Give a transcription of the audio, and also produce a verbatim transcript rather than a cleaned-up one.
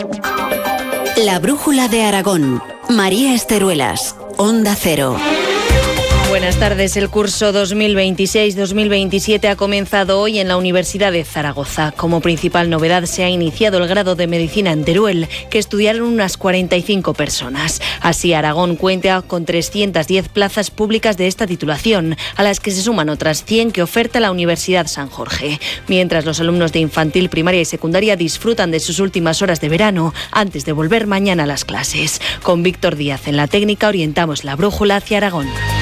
La Brújula de Aragón. María Esteruelas, Onda Cero. Buenas tardes. El curso dos mil veintiséis dos mil veintisiete ha comenzado hoy en la Universidad de Zaragoza. Como principal novedad se ha iniciado el grado de Medicina en Teruel, que estudiaron unas cuarenta y cinco personas. Así, Aragón cuenta con trescientas diez plazas públicas de esta titulación, a las que se suman otras cien que oferta la Universidad San Jorge. Mientras los alumnos de infantil, primaria y secundaria disfrutan de sus últimas horas de verano antes de volver mañana a las clases. Con Víctor Díaz en la técnica orientamos la brújula hacia Aragón.